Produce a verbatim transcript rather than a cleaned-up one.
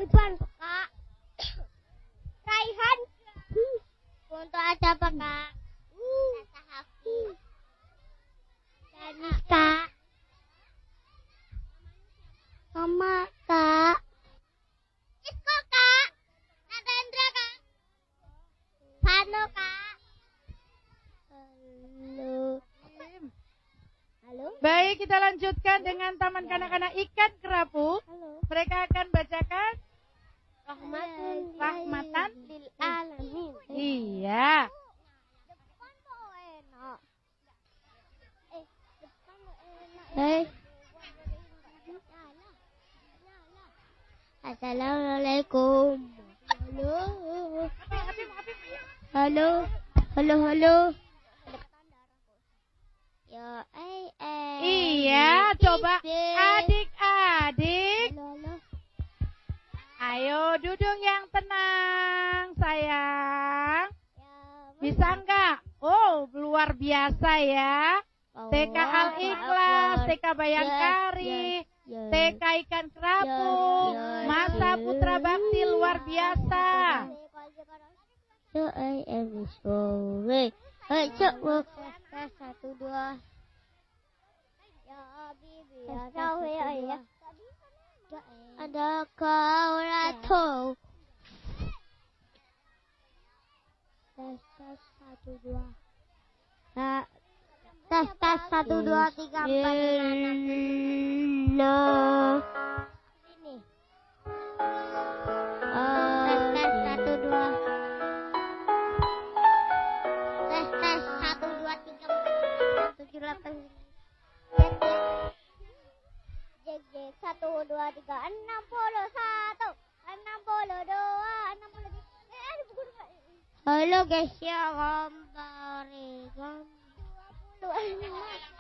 Ridwan, Kak. Raihan. Untuk ada apa, Kak? Tata Hafiz. Danista. Mama, Kak. Isko, Kak. Narendra, Kak. Pano, Kak. Halo. Halo. Baik, kita lanjutkan dengan Taman Kanak-kanak Ikan Kerapu. Halo. Mereka akan bacakan Rahmatun Rahmatan lil alamin. Iya. Depan kok enak. Eh, depan enak. Hei. Assalamualaikum. Halo. Halo. Halo, halo. Ya, eh, eh. Iya, coba adik-adik. Halo, halo. Ayo duduk yang tenang, sayang. Ya, Bisa enggak? Oh, luar biasa ya. T K Al-Ikhlas, T K Bayangkari, T K Ikan Kerapu, Masa Putra Bakti luar biasa. So I am sorry. Hey, cek, tes satu dua. Ya, Bibi, ya, tahu ya, ya. Ada kau ratu. Tes tes satu dua. Nah, tes tes satu dua tiga empat lima enam tujuh. Ini. Tes tes satu dua. Tes tes satu dua tiga empat tujuh delapan. Jek jek satu dua tiga enam puluh satu enam puluh dua enam puluh tiga. Eh ada buku dua. Halo guys ya, gambar gambar dua puluh.